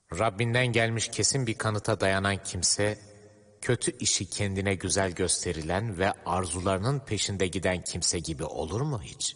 Rabbinden gelmiş kesin bir kanıta dayanan kimse, kötü işi kendine güzel gösterilen ve arzularının peşinde giden kimse gibi olur mu hiç?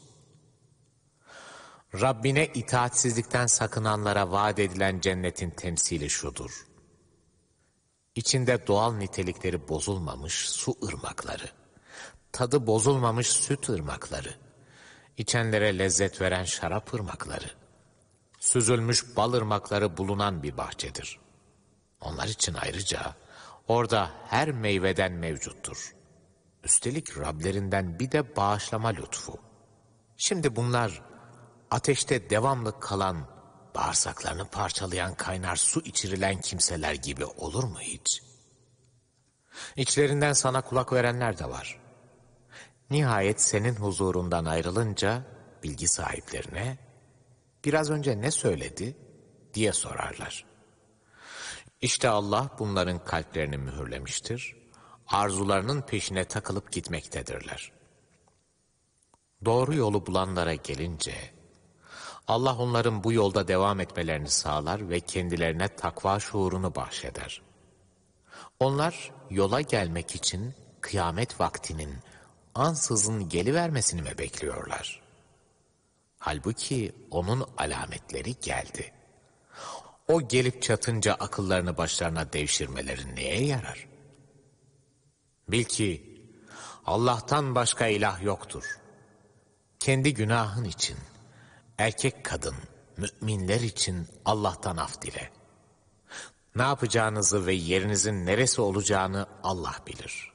Rabbine itaatsizlikten sakınanlara vaat edilen cennetin temsili şudur: İçinde doğal nitelikleri bozulmamış su ırmakları, tadı bozulmamış süt ırmakları, içenlere lezzet veren şarap ırmakları, süzülmüş bal ırmakları bulunan bir bahçedir. Onlar için ayrıca orada her meyveden mevcuttur. Üstelik Rablerinden bir de bağışlama lütfu. Şimdi bunlar ateşte devamlı kalan, bağırsaklarını parçalayan kaynar su içirilen kimseler gibi olur mu hiç? İçlerinden sana kulak verenler de var. Nihayet senin huzurundan ayrılınca bilgi sahiplerine, biraz önce ne söyledi diye sorarlar. İşte Allah bunların kalplerini mühürlemiştir. Arzularının peşine takılıp gitmektedirler. Doğru yolu bulanlara gelince, Allah onların bu yolda devam etmelerini sağlar ve kendilerine takva şuurunu bahşeder. Onlar yola gelmek için kıyamet vaktinin ansızın gelivermesini mi bekliyorlar? Halbuki onun alametleri geldi. O gelip çatınca akıllarını başlarına devşirmeleri neye yarar? Bil ki Allah'tan başka ilah yoktur. Kendi günahın için, erkek kadın, müminler için Allah'tan af dile. Ne yapacağınızı ve yerinizin neresi olacağını Allah bilir.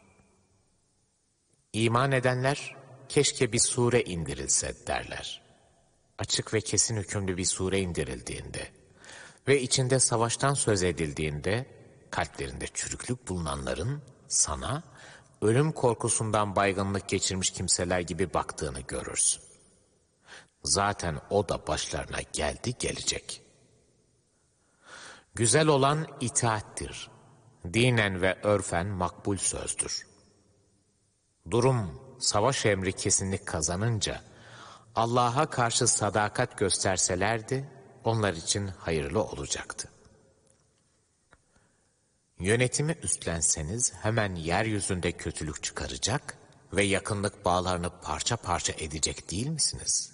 İman edenler, keşke bir sure indirilse derler. Açık ve kesin hükümlü bir sure indirildiğinde ve içinde savaştan söz edildiğinde, kalplerinde çürüklük bulunanların sana ölüm korkusundan baygınlık geçirmiş kimseler gibi baktığını görürsün. Zaten o da başlarına geldi gelecek. Güzel olan itaattir. Dinen ve örfen makbul sözdür. Durum, savaş emri kesinlik kazanınca, Allah'a karşı sadakat gösterselerdi, onlar için hayırlı olacaktı. Yönetimi üstlenseniz hemen yeryüzünde kötülük çıkaracak ve yakınlık bağlarını parça parça edecek değil misiniz?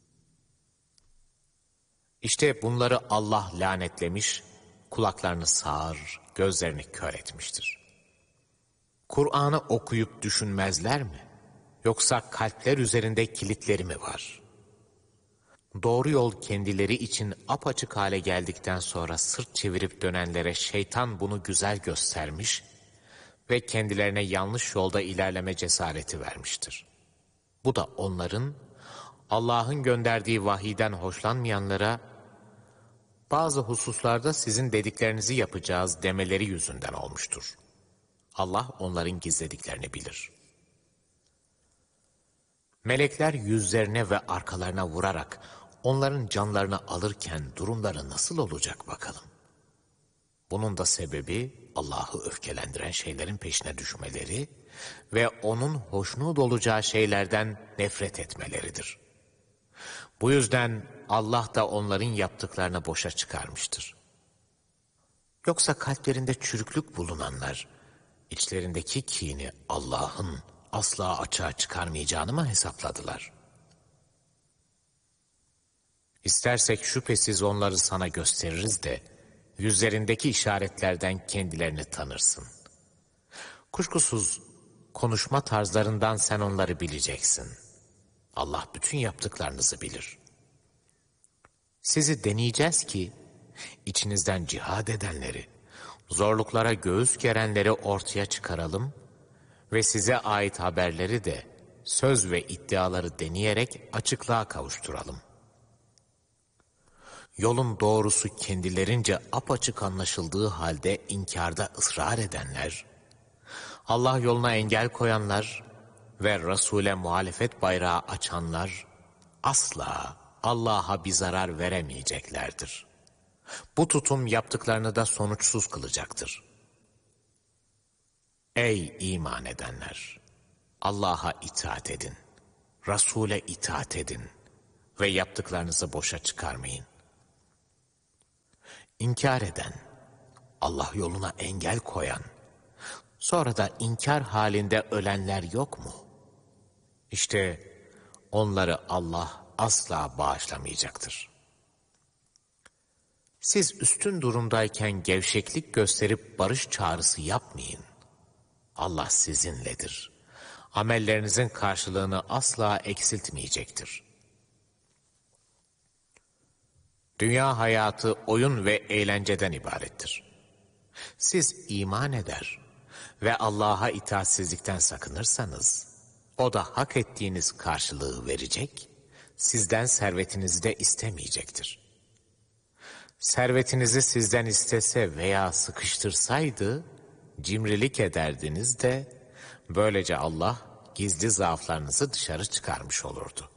İşte bunları Allah lanetlemiş, kulaklarını sağır, gözlerini kör etmiştir. Kur'an'ı okuyup düşünmezler mi? Yoksa kalpler üzerinde kilitleri mi var? Doğru yol kendileri için apaçık hale geldikten sonra sırt çevirip dönenlere şeytan bunu güzel göstermiş ve kendilerine yanlış yolda ilerleme cesareti vermiştir. Bu da onların Allah'ın gönderdiği vahiyden hoşlanmayanlara bazı hususlarda sizin dediklerinizi yapacağız demeleri yüzünden olmuştur. Allah onların gizlediklerini bilir. Melekler yüzlerine ve arkalarına vurarak onların canlarını alırken durumları nasıl olacak bakalım. Bunun da sebebi Allah'ı öfkelendiren şeylerin peşine düşmeleri ve onun hoşnut olacağı şeylerden nefret etmeleridir. Bu yüzden Allah da onların yaptıklarını boşa çıkarmıştır. Yoksa kalplerinde çürüklük bulunanlar, içlerindeki kini Allah'ın asla açığa çıkarmayacağını mı hesapladılar? İstersek şüphesiz onları sana gösteririz de, yüzlerindeki işaretlerden kendilerini tanırsın. Kuşkusuz konuşma tarzlarından sen onları bileceksin. Allah bütün yaptıklarınızı bilir. Sizi deneyeceğiz ki, içinizden cihad edenleri, zorluklara göğüs gerenleri ortaya çıkaralım ve size ait haberleri de söz ve iddiaları deneyerek açıklığa kavuşturalım. Yolun doğrusu kendilerince apaçık anlaşıldığı halde inkarda ısrar edenler, Allah yoluna engel koyanlar ve Resul'e muhalefet bayrağı açanlar asla Allah'a bir zarar veremeyeceklerdir. Bu tutum yaptıklarını da sonuçsuz kılacaktır. Ey iman edenler! Allah'a itaat edin, Resul'e itaat edin ve yaptıklarınızı boşa çıkarmayın. İnkar eden, Allah yoluna engel koyan, sonra da inkar halinde ölenler yok mu? İşte onları Allah asla bağışlamayacaktır. Siz üstün durumdayken gevşeklik gösterip barış çağrısı yapmayın. Allah sizinledir. Amellerinizin karşılığını asla eksiltmeyecektir. Dünya hayatı oyun ve eğlenceden ibarettir. Siz iman eder ve Allah'a itaatsizlikten sakınırsanız, o da hak ettiğiniz karşılığı verecek, sizden servetinizi de istemeyecektir. Servetinizi sizden istese veya sıkıştırsaydı, cimrilik ederdiniz de, böylece Allah gizli zaaflarınızı dışarı çıkarmış olurdu.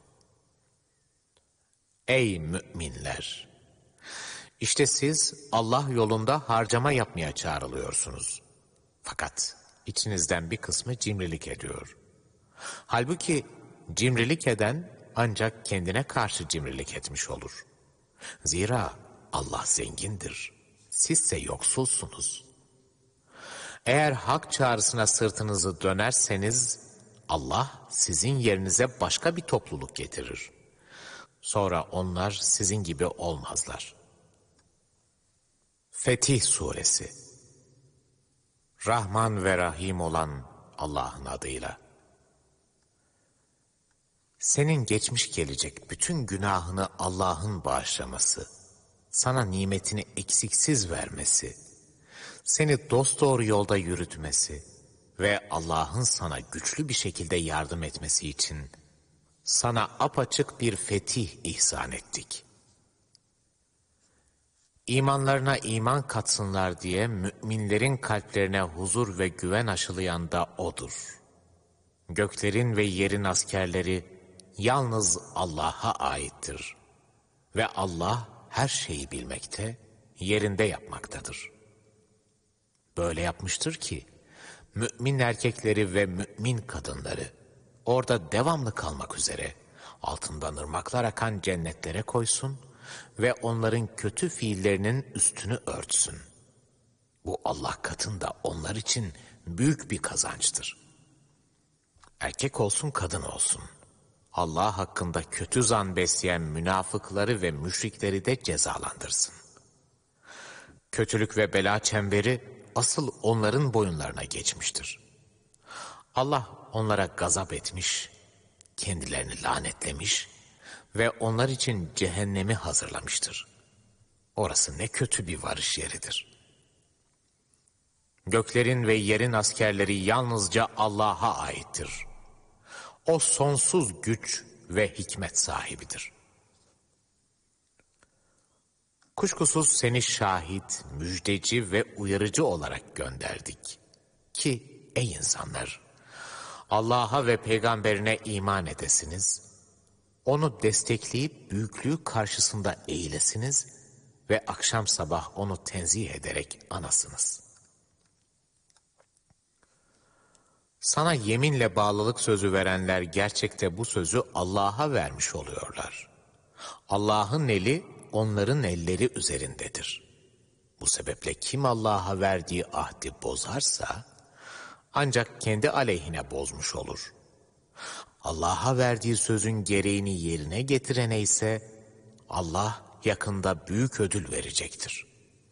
Ey müminler! İşte siz Allah yolunda harcama yapmaya çağrılıyorsunuz. Fakat içinizden bir kısmı cimrilik ediyor. Halbuki cimrilik eden ancak kendine karşı cimrilik etmiş olur. Zira Allah zengindir, sizse yoksulsunuz. Eğer hak çağrısına sırtınızı dönerseniz, Allah sizin yerinize başka bir topluluk getirir. Sonra onlar sizin gibi olmazlar. Fetih Suresi. Rahman ve Rahim olan Allah'ın adıyla. Senin geçmiş gelecek bütün günahını Allah'ın bağışlaması, sana nimetini eksiksiz vermesi, seni dosdoğru yolda yürütmesi ve Allah'ın sana güçlü bir şekilde yardım etmesi için sana apaçık bir fetih ihsan ettik. İmanlarına iman katsınlar diye müminlerin kalplerine huzur ve güven aşılayan da O'dur. Göklerin ve yerin askerleri yalnız Allah'a aittir. Ve Allah her şeyi bilmekte, yerinde yapmaktadır. Böyle yapmıştır ki, mümin erkekleri ve mümin kadınları orada devamlı kalmak üzere altından ırmaklar akan cennetlere koysun ve onların kötü fiillerinin üstünü örtsün. Bu Allah katında onlar için büyük bir kazançtır. Erkek olsun kadın olsun, Allah hakkında kötü zan besleyen münafıkları ve müşrikleri de cezalandırsın. Kötülük ve bela çemberi asıl onların boyunlarına geçmiştir. Allah onlara gazap etmiş, kendilerini lanetlemiş ve onlar için cehennemi hazırlamıştır. Orası ne kötü bir varış yeridir. Göklerin ve yerin askerleri yalnızca Allah'a aittir. O sonsuz güç ve hikmet sahibidir. Kuşkusuz seni şahit, müjdeci ve uyarıcı olarak gönderdik. Ki ey insanlar, Allah'a ve peygamberine iman edesiniz, onu destekleyip büyüklüğü karşısında eğilesiniz ve akşam sabah onu tenzih ederek anasınız. Sana yeminle bağlılık sözü verenler gerçekte bu sözü Allah'a vermiş oluyorlar. Allah'ın eli onların elleri üzerindedir. Bu sebeple kim Allah'a verdiği ahdi bozarsa ancak kendi aleyhine bozmuş olur. Allah'a verdiği sözün gereğini yerine getirene ise Allah yakında büyük ödül verecektir.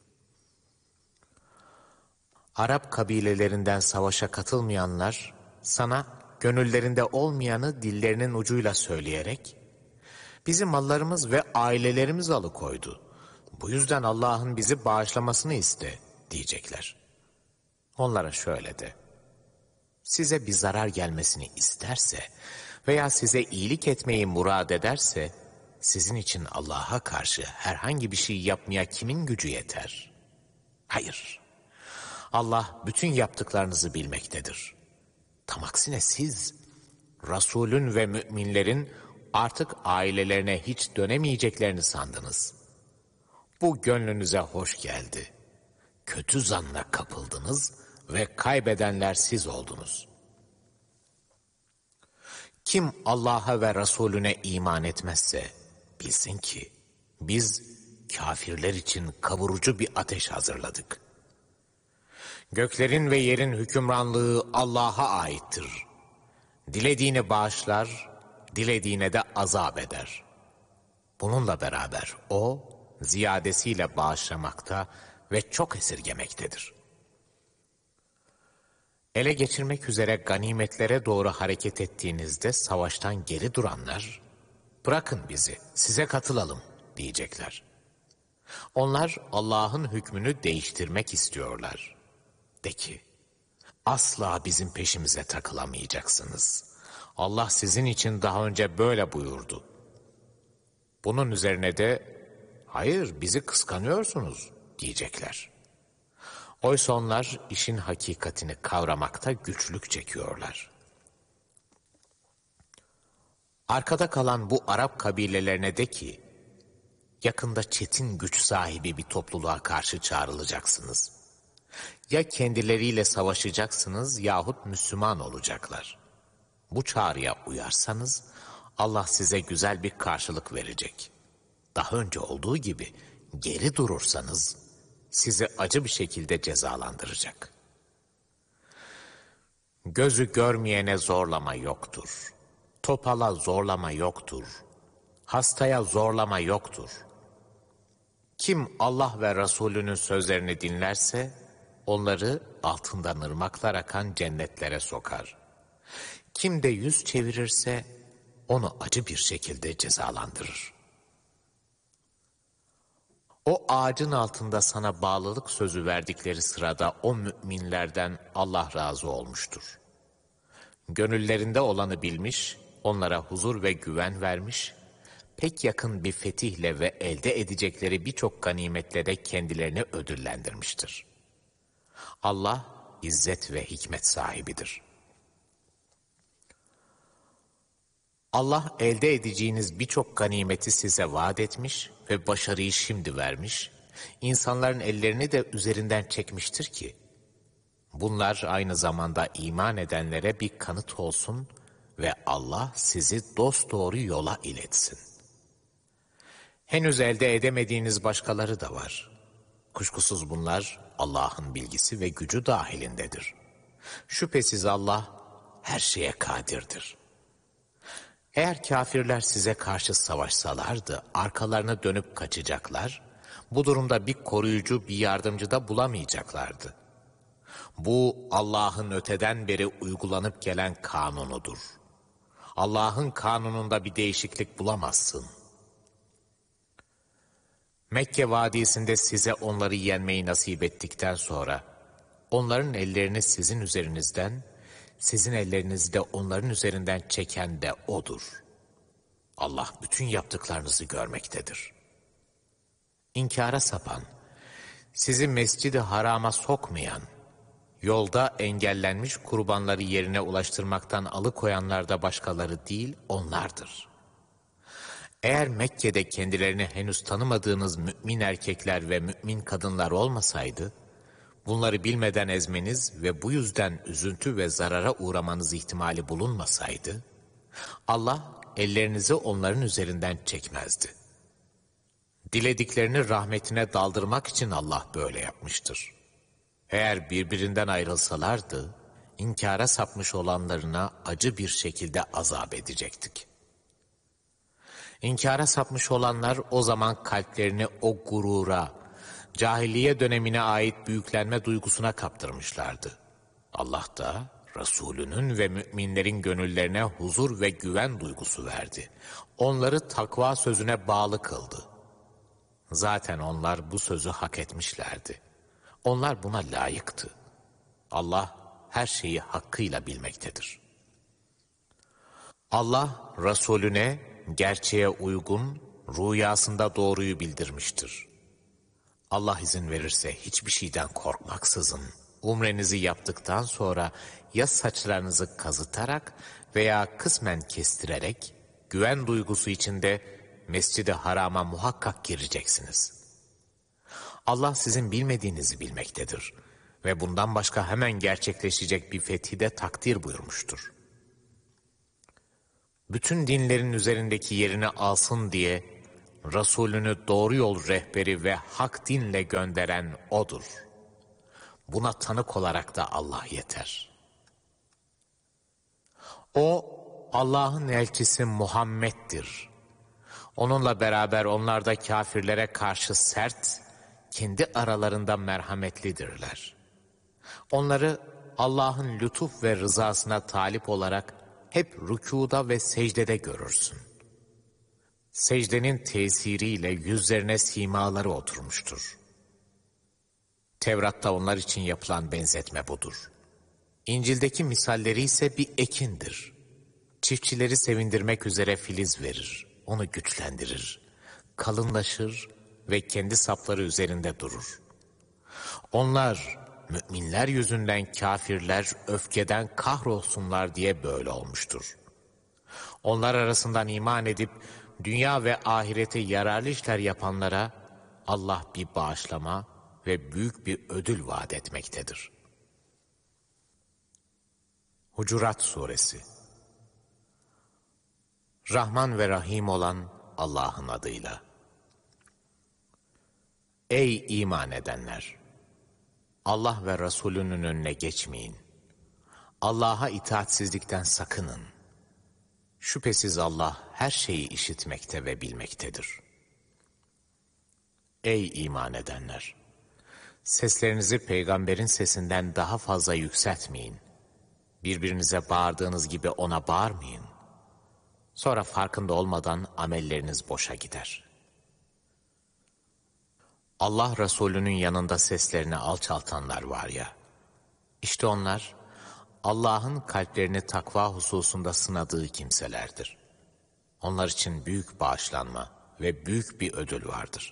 Arap kabilelerinden savaşa katılmayanlar sana gönüllerinde olmayanı dillerinin ucuyla söyleyerek bizi mallarımız ve ailelerimiz alıkoydu. Bu yüzden Allah'ın bizi bağışlamasını iste diyecekler. Onlara şöyle de: size bir zarar gelmesini isterse veya size iyilik etmeyi murad ederse sizin için Allah'a karşı herhangi bir şey yapmaya kimin gücü yeter? Hayır. Allah bütün yaptıklarınızı bilmektedir. Tam aksine siz, Resulün ve müminlerin artık ailelerine hiç dönemeyeceklerini sandınız. Bu gönlünüze hoş geldi. Kötü zanna kapıldınız ve kaybedenler siz oldunuz. Kim Allah'a ve Resulüne iman etmezse bilsin ki biz kafirler için kavurucu bir ateş hazırladık. Göklerin ve yerin hükümranlığı Allah'a aittir. Dilediğini bağışlar, dilediğine de azap eder. Bununla beraber o, ziyadesiyle bağışlamakta ve çok esirgemektedir. Ele geçirmek üzere ganimetlere doğru hareket ettiğinizde savaştan geri duranlar, "Bırakın bizi, size katılalım," diyecekler. Onlar Allah'ın hükmünü değiştirmek istiyorlar. De ki, asla bizim peşimize takılamayacaksınız. Allah sizin için daha önce böyle buyurdu. Bunun üzerine de, "Hayır, bizi kıskanıyorsunuz," diyecekler. Oysa onlar işin hakikatini kavramakta güçlük çekiyorlar. Arkada kalan bu Arap kabilelerine de ki, yakında çetin güç sahibi bir topluluğa karşı çağrılacaksınız. Ya kendileriyle savaşacaksınız yahut Müslüman olacaklar. Bu çağrıya uyarsanız Allah size güzel bir karşılık verecek. Daha önce olduğu gibi geri durursanız sizi acı bir şekilde cezalandıracak. Gözü görmeyene zorlama yoktur. Topala zorlama yoktur. Hastaya zorlama yoktur. Kim Allah ve Resulünün sözlerini dinlerse onları altından ırmaklar akan cennetlere sokar. Kim de yüz çevirirse onu acı bir şekilde cezalandırır. O ağacın altında sana bağlılık sözü verdikleri sırada o müminlerden Allah razı olmuştur. Gönüllerinde olanı bilmiş, onlara huzur ve güven vermiş, pek yakın bir fetihle ve elde edecekleri birçok ganimetle de kendilerini ödüllendirmiştir. Allah izzet ve hikmet sahibidir. Allah elde edeceğiniz birçok ganimeti size vaat etmiş ve başarıyı şimdi vermiş, insanların ellerini de üzerinden çekmiştir ki, bunlar aynı zamanda iman edenlere bir kanıt olsun ve Allah sizi dosdoğru yola iletsin. Henüz elde edemediğiniz başkaları da var. Kuşkusuz bunlar Allah'ın bilgisi ve gücü dahilindedir. Şüphesiz Allah her şeye kadirdir. Eğer kafirler size karşı savaşsalardı, arkalarına dönüp kaçacaklar, bu durumda bir koruyucu, bir yardımcı da bulamayacaklardı. Bu Allah'ın öteden beri uygulanıp gelen kanunudur. Allah'ın kanununda bir değişiklik bulamazsın. Mekke vadisinde size onları yenmeyi nasip ettikten sonra, onların ellerini sizin üzerinizden, sizin ellerinizi de onların üzerinden çeken de O'dur. Allah bütün yaptıklarınızı görmektedir. İnkara sapan, sizi Mescid-i Haram'a sokmayan, yolda engellenmiş kurbanları yerine ulaştırmaktan alıkoyanlar da başkaları değil, onlardır. Eğer Mekke'de kendilerini henüz tanımadığınız mümin erkekler ve mümin kadınlar olmasaydı, bunları bilmeden ezmeniz ve bu yüzden üzüntü ve zarara uğramanız ihtimali bulunmasaydı, Allah ellerinizi onların üzerinden çekmezdi. Dilediklerini rahmetine daldırmak için Allah böyle yapmıştır. Eğer birbirinden ayrılsalardı, inkara sapmış olanlarına acı bir şekilde azap edecektik. İnkara sapmış olanlar o zaman kalplerini o gurura, cahiliye dönemine ait büyüklenme duygusuna kaptırmışlardı. Allah da Resulünün ve müminlerin gönüllerine huzur ve güven duygusu verdi. Onları takva sözüne bağlı kıldı. Zaten onlar bu sözü hak etmişlerdi. Onlar buna layıktı. Allah her şeyi hakkıyla bilmektedir. Allah Resulüne gerçeğe uygun, rüyasında doğruyu bildirmiştir. Allah izin verirse hiçbir şeyden korkmaksızın, umrenizi yaptıktan sonra ya saçlarınızı kazıtarak veya kısmen kestirerek, güven duygusu içinde Mescid-i Haram'a muhakkak gireceksiniz. Allah sizin bilmediğinizi bilmektedir ve bundan başka hemen gerçekleşecek bir fethi de takdir buyurmuştur. Bütün dinlerin üzerindeki yerini alsın diye Resulünü doğru yol rehberi ve hak dinle gönderen O'dur. Buna tanık olarak da Allah yeter. O, Allah'ın elçisi Muhammed'dir. Onunla beraber onlar da kafirlere karşı sert, kendi aralarında merhametlidirler. Onları Allah'ın lütuf ve rızasına talip olarak hep rükûda ve secdede görürsün. Secdenin tesiriyle yüzlerine simaları oturmuştur. Tevrat'ta onlar için yapılan benzetme budur. İncil'deki misalleri ise bir ekindir. Çiftçileri sevindirmek üzere filiz verir, onu güçlendirir, kalınlaşır ve kendi sapları üzerinde durur. Onlar, müminler yüzünden kafirler öfkeden kahrolsunlar diye böyle olmuştur. Onlar arasından iman edip dünya ve ahirete yararlı işler yapanlara Allah bir bağışlama ve büyük bir ödül vaat etmektedir. Hucurat Suresi. Rahman ve Rahim olan Allah'ın adıyla. Ey iman edenler! Allah ve Resulünün önüne geçmeyin. Allah'a itaatsizlikten sakının. Şüphesiz Allah her şeyi işitmekte ve bilmektedir. Ey iman edenler! Seslerinizi peygamberin sesinden daha fazla yükseltmeyin. Birbirinize bağırdığınız gibi ona bağırmayın. Sonra farkında olmadan amelleriniz boşa gider. Allah Resulü'nün yanında seslerini alçaltanlar var ya, işte onlar Allah'ın kalplerini takva hususunda sınadığı kimselerdir. Onlar için büyük bağışlanma ve büyük bir ödül vardır.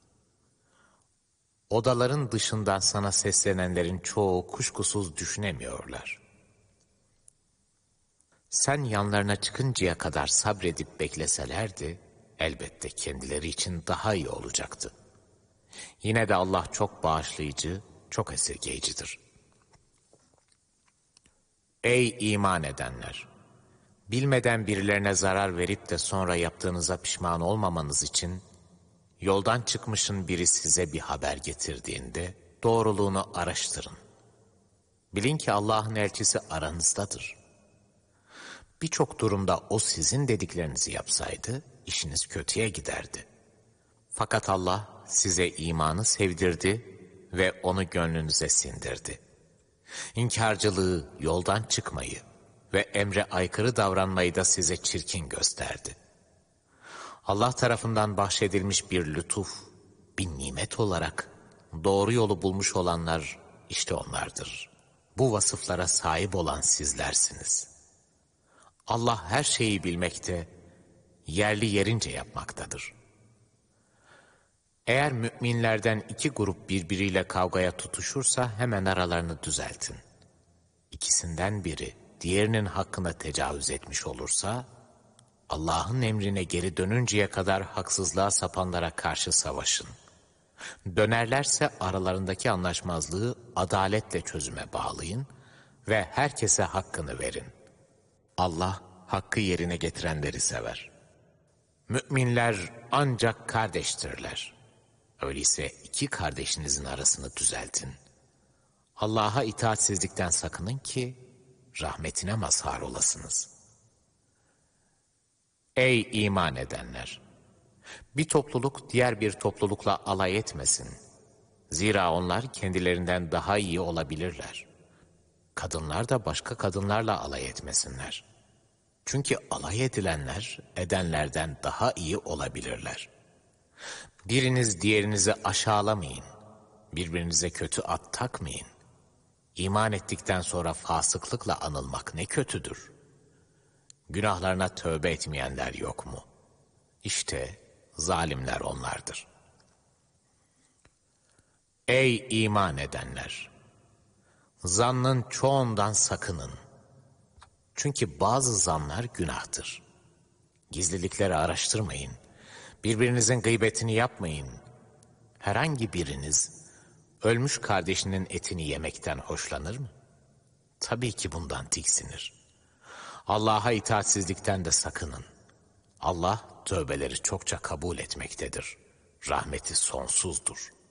Odaların dışından sana seslenenlerin çoğu kuşkusuz düşünemiyorlar. Sen yanlarına çıkıncaya kadar sabredip bekleselerdi, elbette kendileri için daha iyi olacaktı. Yine de Allah çok bağışlayıcı, çok esirgeyicidir. Ey iman edenler! Bilmeden birilerine zarar verip de sonra yaptığınıza pişman olmamanız için, yoldan çıkmışın biri size bir haber getirdiğinde doğruluğunu araştırın. Bilin ki Allah'ın elçisi aranızdadır. Birçok durumda o sizin dediklerinizi yapsaydı, işiniz kötüye giderdi. Fakat Allah size imanı sevdirdi ve onu gönlünüze sindirdi. İnkarcılığı, yoldan çıkmayı ve emre aykırı davranmayı da size çirkin gösterdi. Allah tarafından bahşedilmiş bir lütuf, bir nimet olarak doğru yolu bulmuş olanlar işte onlardır. Bu vasıflara sahip olan sizlersiniz. Allah her şeyi bilmekte, yerli yerince yapmaktadır. Eğer müminlerden iki grup birbiriyle kavgaya tutuşursa hemen aralarını düzeltin. İkisinden biri diğerinin hakkına tecavüz etmiş olursa, Allah'ın emrine geri dönünceye kadar haksızlığa sapanlara karşı savaşın. Dönerlerse aralarındaki anlaşmazlığı adaletle çözüme bağlayın ve herkese hakkını verin. Allah hakkı yerine getirenleri sever. Müminler ancak kardeştirler. Öyleyse iki kardeşinizin arasını düzeltin. Allah'a itaatsizlikten sakının ki rahmetine mazhar olasınız. Ey iman edenler! Bir topluluk diğer bir toplulukla alay etmesin. Zira onlar kendilerinden daha iyi olabilirler. Kadınlar da başka kadınlarla alay etmesinler. Çünkü alay edilenler edenlerden daha iyi olabilirler. Biriniz diğerinizi aşağılamayın. Birbirinize kötü ad takmayın. İman ettikten sonra fasıklıkla anılmak ne kötüdür. Günahlarına tövbe etmeyenler yok mu? İşte zalimler onlardır. Ey iman edenler! Zannın çoğundan sakının. Çünkü bazı zanlar günahtır. Gizlilikleri araştırmayın. Birbirinizin gıybetini yapmayın. Herhangi biriniz ölmüş kardeşinin etini yemekten hoşlanır mı? Tabii ki bundan tiksinir. Allah'a itaatsizlikten de sakının. Allah tövbeleri çokça kabul etmektedir. Rahmeti sonsuzdur.